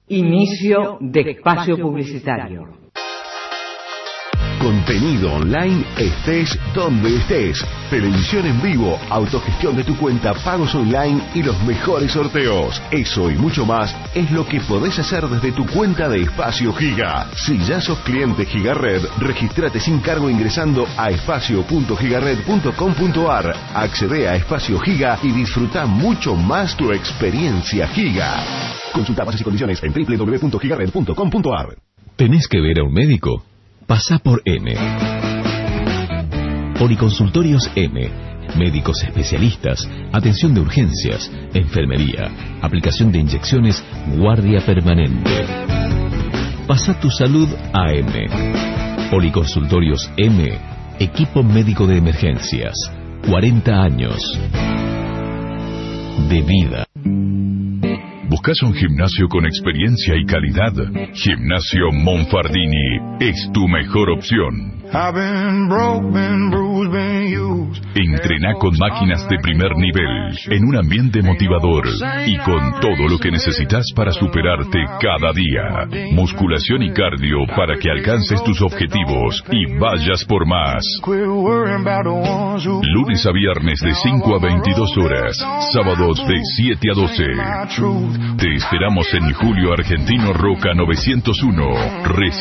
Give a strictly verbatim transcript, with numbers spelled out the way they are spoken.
Inicio de espacio publicitario. Contenido online, estés donde estés. Televisión en vivo, autogestión de tu cuenta, pagos online y los mejores sorteos. Eso y mucho más es lo que podés hacer desde tu cuenta de Espacio Giga. Si ya sos cliente Gigared, registrate sin cargo ingresando a espacio punto gigared punto com punto ar. Accede a Espacio Giga y disfruta mucho más tu experiencia Giga. Consulta bases y condiciones en doble u doble u doble u punto gigared punto com punto ar. ¿Tenés que ver a un médico? Pasá por M. Policonsultorios M. Médicos especialistas, atención de urgencias, enfermería, aplicación de inyecciones, guardia permanente. Pasá tu salud a M. Policonsultorios M. Equipo médico de emergencias. cuarenta años de vida. ¿Buscas un gimnasio con experiencia y calidad? Gimnasio Monfardini es tu mejor opción. Entrená con máquinas de primer nivel, en un ambiente motivador y con todo lo que necesitas para superarte cada día. Musculación y cardio para que alcances tus objetivos y vayas por más. Lunes a viernes de cinco a veintidós horas, sábados de siete a doce. Te esperamos en Julio Argentino Roca novecientos uno. Reserva